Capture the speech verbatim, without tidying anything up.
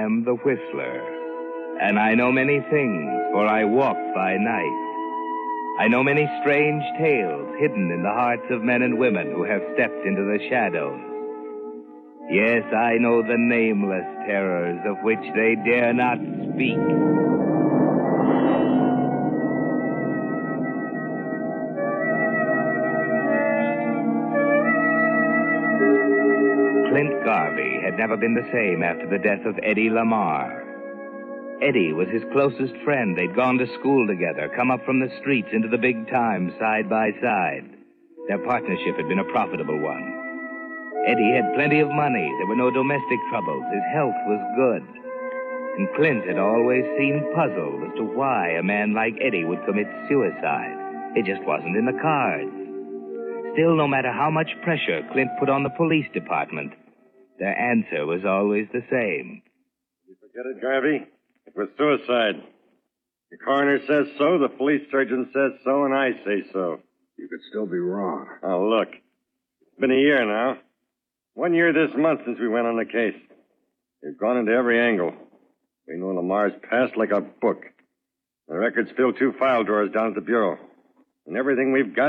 am the Whistler, and I know many things, for I walk by night. I know many strange tales hidden in the hearts of men and women who have stepped into the shadows. Yes, I know the nameless terrors of which they dare not speak. Clint Garvey had never been the same after the death of Eddie Lamar. Eddie was his closest friend. They'd gone to school together, come up from the streets into the big time side by side. Their partnership had been a profitable one. Eddie had plenty of money. There were no domestic troubles. His health was good. And Clint had always seemed puzzled as to why a man like Eddie would commit suicide. It just wasn't in the cards. Still, no matter how much pressure Clint put on the police department, their answer was always the same. You forget it, Garvey? It was suicide. The coroner says so, the police surgeon says so, and I say so. You could still be wrong. Oh, look. It's been a year now. One year this month since we went on the case. We've gone into every angle. We know Lamar's past like a book. The records fill two file drawers down at the bureau. And everything we've got